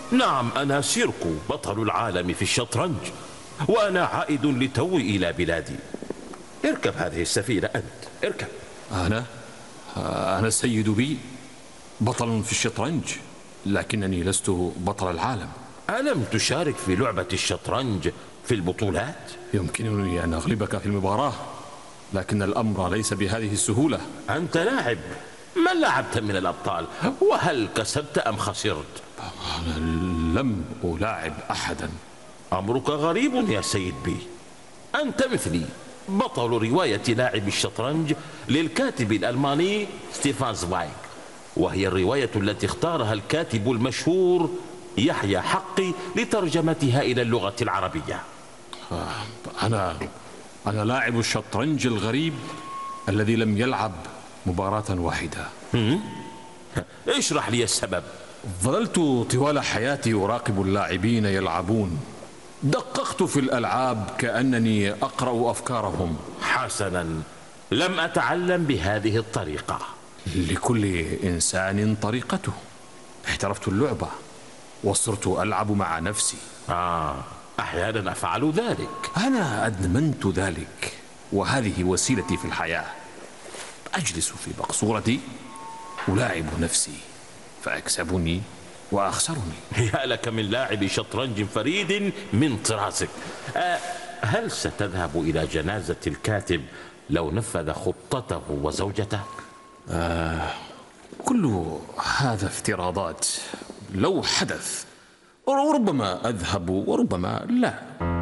نعم، أنا سيركو بطل العالم في الشطرنج، وأنا عائد لتوي إلى بلادي. اركب هذه السفينة أنت، اركب. أنا السيد بي بطل في الشطرنج، لكنني لست بطل العالم. ألم تشارك في لعبة الشطرنج في البطولات؟ يمكنني أن أغلبك في المباراة، لكن الأمر ليس بهذه السهولة. أنت لاعب، من لعبت من الأبطال؟ وهل كسبت أم خسرت؟ أنا لم ألاعب أحدا. أمرك غريب يا سيد بي. أنت مثلي بطل رواية لاعب الشطرنج للكاتب الألماني ستيفان زوايغ، وهي الرواية التي اختارها الكاتب المشهور يحيى حقي لترجمتها إلى اللغة العربية. أنا لاعب الشطرنج الغريب الذي لم يلعب مباراة واحدة. اشرح لي السبب. ظللت طوال حياتي أراقب اللاعبين يلعبون، دققت في الألعاب كأنني أقرأ أفكارهم. حسنا، لم أتعلم بهذه الطريقة. لكل إنسان طريقته. احترفت اللعبة وصرت ألعب مع نفسي. أحيانا أفعل ذلك. أنا أدمنت ذلك، وهذه وسيلتي في الحياة. أجلس في مقصورتي ألاعب نفسي، فأكسبني وأخسرني. يا لك من لاعب شطرنج فريد من طرازك. هل ستذهب إلى جنازة الكاتب لو نفذ خطته وزوجته؟ كل هذا افتراضات. لو حدث ربما أذهب وربما لا.